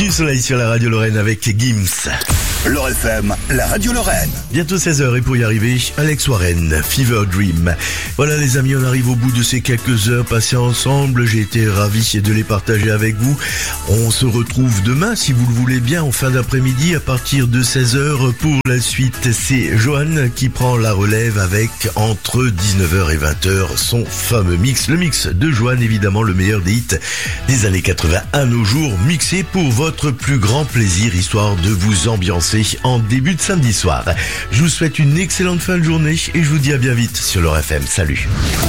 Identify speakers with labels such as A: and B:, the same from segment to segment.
A: Du soleil sur la radio Lorraine avec Gims.
B: L'Or FM, la radio Lorraine.
A: Bientôt 16h et pour y arriver, Alex Warren, Fever Dream. Voilà les amis, on arrive au bout de ces quelques heures passées ensemble. J'ai été ravi de les partager avec vous. On se retrouve demain, si vous le voulez bien, en fin d'après-midi à partir de 16h. Pour la suite, c'est Johan qui prend la relève avec entre 19h et 20h son fameux mix. Le mix de Johan, évidemment le meilleur des hits des années 80 à nos jours, mixé pour votre plus grand plaisir, histoire de vous ambiancer en début de samedi soir. Je vous souhaite une excellente fin de journée et je vous dis à bien vite sur l'Or FM. Salut.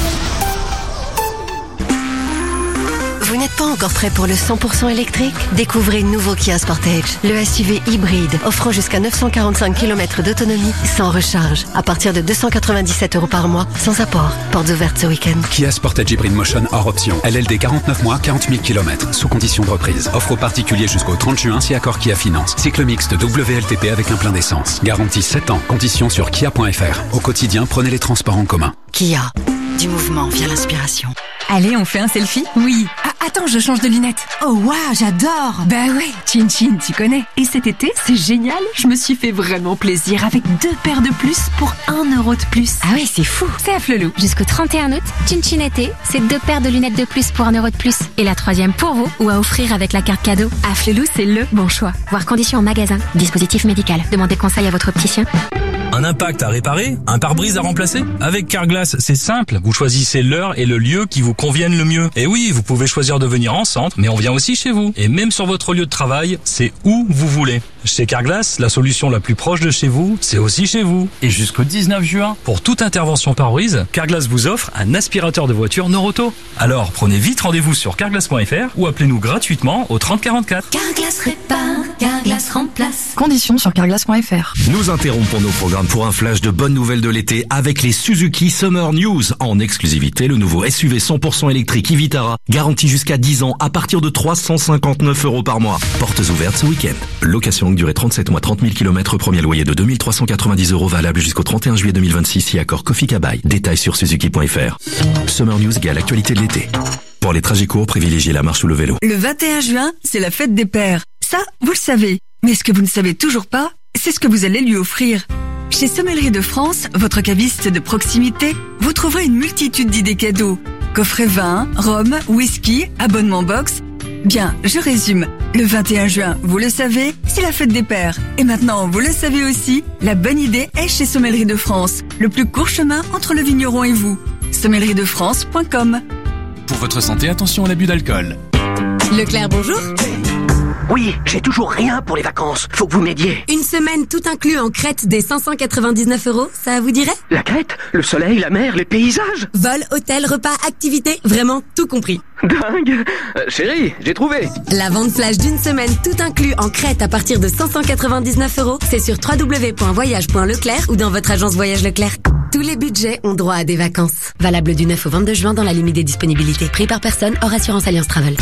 C: Vous n'êtes pas encore prêt pour le 100% électrique? Découvrez le nouveau Kia Sportage, le SUV hybride offrant jusqu'à 945 km d'autonomie sans recharge, à partir de 297 € par mois, sans apport. Portes ouvertes ce week-end.
D: Kia Sportage Hybrid Motion hors option. LLD 49 mois, 40 000 km, sous condition de reprise. Offre aux particuliers jusqu'au 30 juin si accord Kia Finance. Cycle mixte WLTP avec un plein d'essence. Garantie 7 ans. Conditions sur kia.fr. Au quotidien, prenez les transports en commun.
C: Kia. Du mouvement vient l'inspiration.
E: Allez, on fait un selfie? Oui. Ah, attends, je change de lunettes. Oh, waouh, j'adore. Bah ouais, Chin Chin, tu connais. Et cet été, c'est génial. Je me suis fait vraiment plaisir avec 2 paires de plus pour 1 € de plus.
F: Ah ouais, c'est fou.
E: C'est à Flelou.
F: Jusqu'au 31 août, Chin Chin été, c'est 2 paires de lunettes de plus pour 1 € de plus. Et la 3e pour vous ou à offrir avec la carte cadeau.
E: À Flelou, c'est le bon choix.
F: Voir conditions en magasin. Dispositif médical. Demandez conseil à votre opticien.
G: Un impact à réparer? Un pare-brise à remplacer? Avec Carglass, c'est simple. Vous choisissez l'heure et le lieu qui vous conviennent le mieux. Et oui, vous pouvez choisir de venir en centre, mais on vient aussi chez vous. Et même sur votre lieu de travail, c'est où vous voulez. Chez Carglass, la solution la plus proche de chez vous, c'est aussi chez vous. Et jusqu'au 19 juin, pour toute intervention pare-brise, Carglass vous offre un aspirateur de voiture Noroto. Alors, prenez vite rendez-vous sur carglass.fr ou appelez-nous gratuitement au 30 44.
H: Carglass répare, Carglass remplace.
E: Conditions sur carglass.fr.
I: Nous interrompons nos programmes pour un flash de bonnes nouvelles de l'été avec les Suzuki Summer News. En exclusivité, le nouveau SUV 100% électrique e-Vitara, garanti jusqu'à 10 ans à partir de 359 € par mois. Portes ouvertes ce week-end. Location longue durée 37 mois, 30 000 km, premier loyer de 2390 € valable jusqu'au 31 juillet 2026 si accord Kofi Kabai. Détails sur suzuki.fr. Summer News égale actualité de l'été. Pour les trajets courts, privilégiez la marche ou le vélo.
J: Le 21 juin, c'est la fête des pères. Ça, vous le savez. Mais ce que vous ne savez toujours pas, c'est ce que vous allez lui offrir. Chez Sommellerie de France, votre caviste de proximité, vous trouverez une multitude d'idées cadeaux. Coffret vin, rhum, whisky, abonnement box. Bien, je résume. Le 21 juin, vous le savez, c'est la fête des pères. Et maintenant, vous le savez aussi, la bonne idée est chez Sommellerie de France. Le plus court chemin entre le vigneron et vous. sommelleriedefrance.com.
D: Pour votre santé, attention à l'abus d'alcool.
K: Leclerc, bonjour.
L: Oui, j'ai toujours rien pour les vacances. Faut que vous m'aidiez.
K: Une semaine tout inclus en Crète des 599 €, ça vous dirait?
L: La Crète, le soleil, la mer, les paysages.
K: Vol, hôtel, repas, activités, vraiment tout compris.
L: Dingue. Chérie, j'ai trouvé.
K: La vente flash d'une semaine tout inclus en Crète à partir de 599 €, c'est sur www.voyage.leclerc ou dans votre agence Voyage Leclerc. Tous les budgets ont droit à des vacances. Valable du 9 au 22 juin dans la limite des disponibilités. Pris par personne hors assurance Alliance Travel.